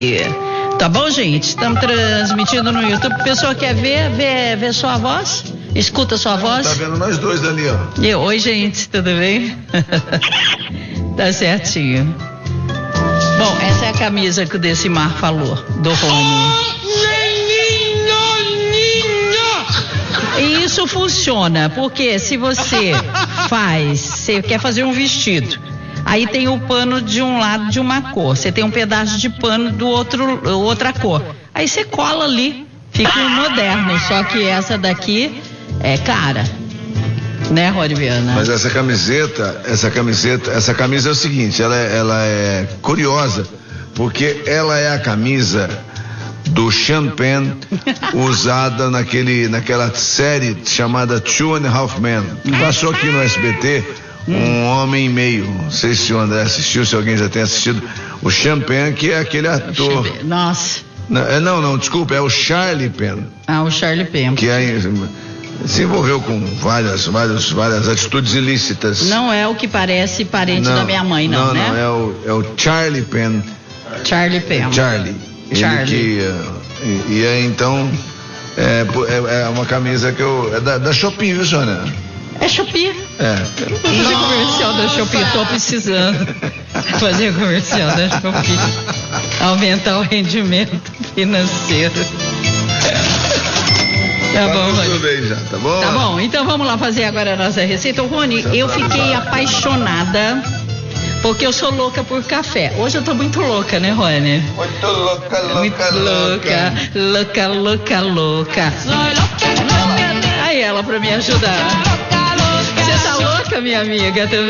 Tá bom, gente? Estamos transmitindo no YouTube. A pessoa quer ver sua voz? Escuta sua voz? Tá vendo nós dois, Daniel? Oi, gente, tudo bem? Tá certinho. Bom, essa é a camisa que o Decimar falou, do Rony. E isso funciona, porque se você quer fazer um vestido, aí tem o pano de um lado de uma cor, você tem um pedaço de pano do outra cor, aí você cola ali, fica um moderno, só que essa daqui é cara, né, Rodiviana? Mas essa camisa é o seguinte, ela é curiosa, porque ela é a camisa do Champagne usada naquela série chamada Two and a Half Men. Passou aqui no SBT um homem e meio. Não sei se o André assistiu, se alguém já tem assistido. O Champagne, que é aquele ator. Nossa. Não, desculpa, é o Charlie Penn. Ah, o Charlie Penn. Que se envolveu com várias atitudes ilícitas. Não é o que parece parente da minha mãe, não, né? Não, é o Charlie Penn. Charlie Penn. Charlie. Então é uma camisa que é da Shopee, viu, Sônia? É Shopee? É. Fazer comercial da Shopee, tô precisando fazer comercial da Shopee, aumentar o rendimento financeiro. Tá bom, Rony? Tudo bem já, tá bom? Tá bom, então vamos lá fazer agora a nossa receita. Rony, eu fiquei apaixonada, porque eu sou louca por café. Hoje eu tô muito louca, né, Rony? Muito louca. Aí ela pra me ajudar. Você tá louca, minha amiga, também?